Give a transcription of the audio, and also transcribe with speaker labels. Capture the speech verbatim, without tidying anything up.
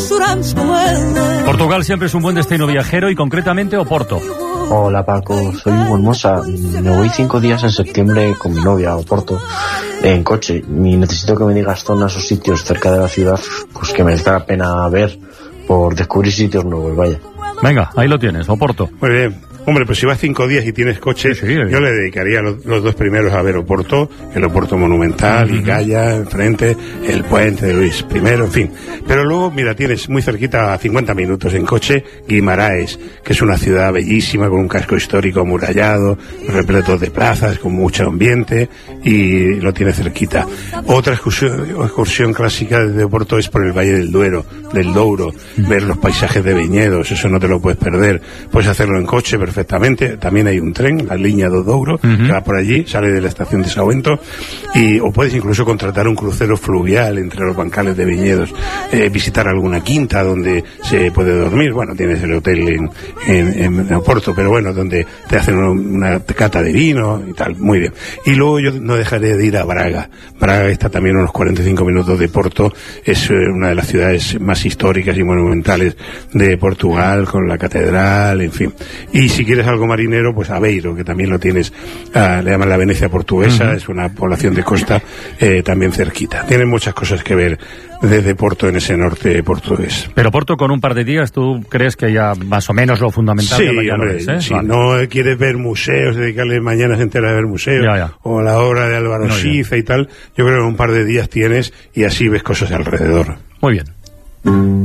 Speaker 1: Portugal siempre es un buen destino viajero y concretamente Oporto.
Speaker 2: Hola Paco, soy Hugo Hermosa. Me voy cinco días en septiembre con mi novia a Oporto en coche y necesito que me digas zonas o sitios cerca de la ciudad pues que merezca la pena ver por descubrir sitios nuevos, vaya.
Speaker 1: Venga, ahí lo tienes, Oporto.
Speaker 3: Muy bien. Hombre, pues si vas cinco días y tienes coche, sí, sí, yo le dedicaría los, los dos primeros a ver Oporto, el Oporto Monumental, uh-huh. y Gaia, enfrente, el puente de Luis primero, en fin. Pero luego, mira, tienes muy cerquita, a cincuenta minutos en coche, Guimaraes, que es una ciudad bellísima, con un casco histórico amurallado, repleto de plazas, con mucho ambiente, y lo tiene cerquita. Otra excursión, excursión clásica de Oporto es por el Valle del Duero, del Douro, uh-huh. ver los paisajes de viñedos, eso no te lo puedes perder. Puedes hacerlo en coche, perfectamente. Perfectamente, también hay un tren, la línea do Douro, uh-huh. que va por allí, sale de la estación de Sauento, y o puedes incluso contratar un crucero fluvial entre los bancales de viñedos, eh, visitar alguna quinta donde se puede dormir, bueno, tienes el hotel en, en, en Oporto, pero bueno, donde te hacen una, una cata de vino y tal, muy bien. Y luego yo no dejaré de ir a Braga. Braga está también a unos cuarenta y cinco minutos de Porto, es eh, una de las ciudades más históricas y monumentales de Portugal, con la catedral, en fin. Y si quieres algo marinero, pues Aveiro, que también lo tienes, uh, le llaman la Venecia portuguesa, uh-huh. es una población de costa eh, también cerquita. Tienen muchas cosas que ver desde Porto en ese norte portugués.
Speaker 1: Pero Porto con un par de días, ¿tú crees que ya más o menos lo fundamental?
Speaker 3: Sí,
Speaker 1: ya
Speaker 3: hombre,
Speaker 1: lo ves, ¿eh?
Speaker 3: si
Speaker 1: vale.
Speaker 3: no quieres ver museos, dedicarle mañanas enteras a ver museos, ya, ya. o la obra de Álvaro Siza y tal, yo creo que un par de días tienes y así ves cosas alrededor.
Speaker 1: Muy bien.